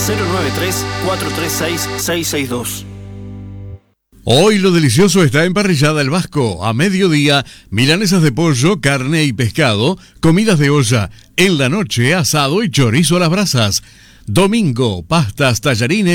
093-436-662. Hoy lo delicioso está en Parrillada El Vasco. A mediodía, milanesas de pollo, carne y pescado, comidas de olla. En la noche, asado y chorizo a las brasas. Domingo, pastas, tallarines